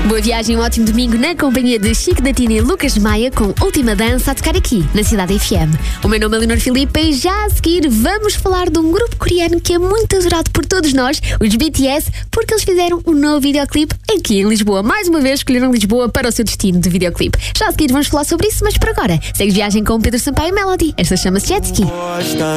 Boa viagem, um ótimo domingo na companhia de Chico da Tina e Lucas Maia com Última Dança a tocar aqui na Cidade FM. O meu nome é Leonor Filipe e já a seguir vamos falar de um grupo coreano que é muito adorado por todos nós, os BTS, porque eles fizeram um novo videoclipe aqui em Lisboa. Mais uma vez escolheram Lisboa para o seu destino de videoclipe. Já a seguir vamos falar sobre isso, mas por agora segue viagem com Pedro Sampaio e Melody. Esta chama-se Jet Ski.